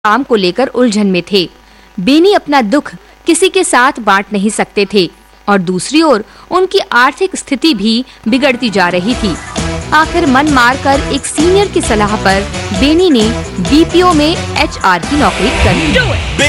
काम को लेकर उलझन में थे। बेनी अपना दुख किसी के साथ बांट नहीं सकते थे और दूसरी ओर उनकी आर्थिक स्थिति भी बिगड़ती जा रही थी। आखिर मन मारकर एक सीनियर की सलाह पर बेनी ने बीपीओ में एचआर की नौकरी कर ली।